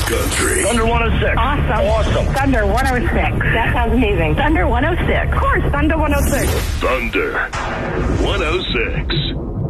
Country. Thunder 106. Awesome. Thunder 106. That sounds amazing. Thunder 106. Of course, Thunder 106. Thunder 106.